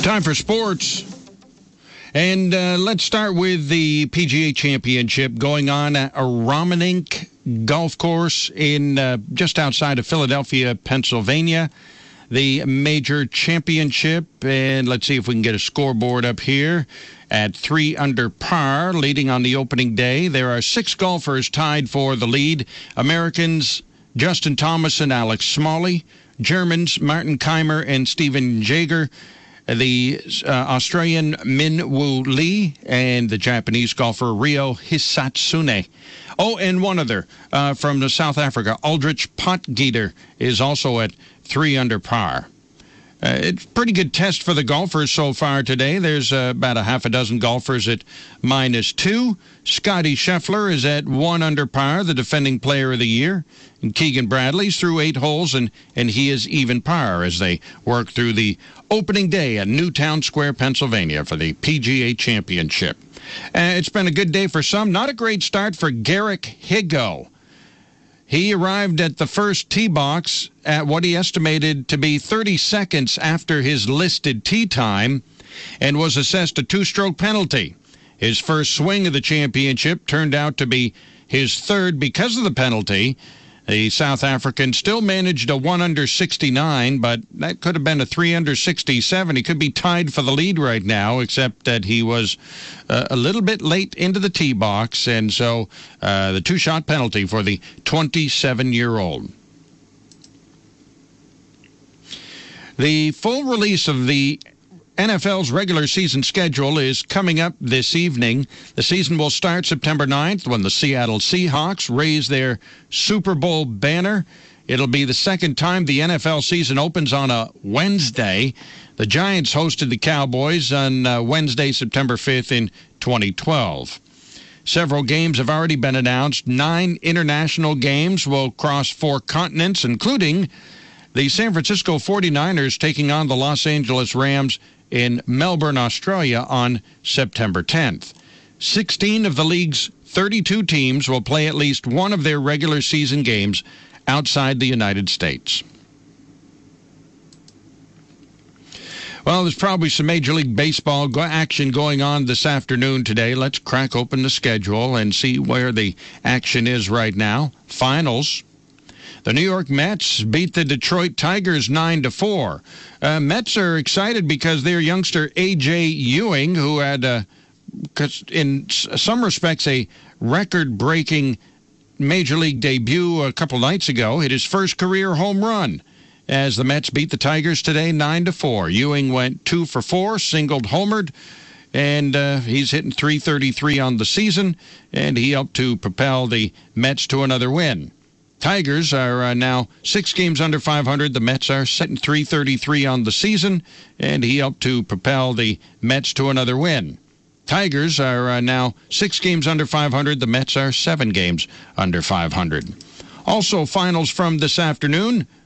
Time for sports. And let's start with the PGA Championship going on at Romanink Golf Course in just outside of Philadelphia, Pennsylvania. The major championship, and let's see if we can get a scoreboard up here. At 3 under par, leading on the opening day. There are 6 golfers tied for the lead. Americans Justin Thomas and Alex Smalley. Germans Martin Keimer and Steven Jaeger. The Australian Min Woo Lee and the Japanese golfer Ryo Hisatsune. Oh, and one other from South Africa, Aldrich Potgieter, is also at 3 under par. It's a pretty good test for the golfers so far today. There's about a half a dozen golfers at -2. Scotty Scheffler is at 1 under par, the defending player of the year. And Keegan Bradley's through 8 holes, and he is even par as they work through the opening day at Newtown Square, Pennsylvania for the PGA Championship. It's been a good day for some. Not a great start for Garrick Higgo. He arrived at the first tee box at what he estimated to be 30 seconds after his listed tee time and was assessed a 2-stroke penalty. His first swing of the championship turned out to be his third because of the penalty. The South African still managed a 1 under 69, but that could have been a 3 under 67. He could be tied for the lead right now, except that he was a little bit late into the tee box, and so the 2-shot penalty for the 27-year-old. The full release of the NFL's regular season schedule is coming up this evening. The season will start September 9th when the Seattle Seahawks raise their Super Bowl banner. It'll be the second time the NFL season opens on a Wednesday. The Giants hosted the Cowboys on Wednesday, September 5th in 2012. Several games have already been announced. 9 international games will cross 4 continents, including the San Francisco 49ers taking on the Los Angeles Rams in Melbourne, Australia on September 10th. 16 of the league's 32 teams will play at least one of their regular season games outside the United States. Well, there's probably some Major League Baseball action going on this afternoon today. Let's crack open the schedule and see where the action is right now. Finals. The New York Mets beat the Detroit Tigers 9-4. Mets are excited because their youngster A.J. Ewing, who had, in some respects, a record-breaking Major League debut a couple nights ago, hit his first career home run as the Mets beat the Tigers today 9-4. Ewing went 2 for 4, singled, homered, and he's hitting .333 on the season, and he helped to propel the Mets to another win. Tigers are now 6 games under 500. The Mets are setting .333 on the season, and he helped to propel the Mets to another win. Tigers are now 6 games under 500. The Mets are 7 games under 500. Also, finals from this afternoon.